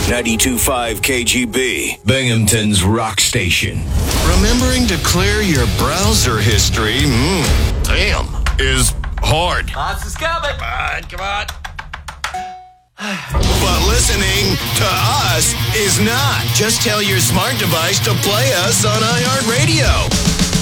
92.5 KGB, Binghamton's rock station. Remembering to clear your browser history, damn, is hard. Monsters coming. Come on. But listening to us is not. Just tell your smart device to play us on iHeartRadio.